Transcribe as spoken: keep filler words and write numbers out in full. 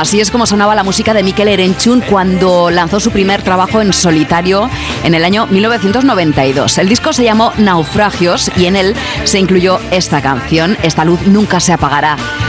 Así es como sonaba la música de Mikel Erenchun cuando lanzó su primer trabajo en solitario en el año mil novecientos noventa y dos. El disco se llamó Naufragios y en él se incluyó esta canción, Esta luz nunca se apagará.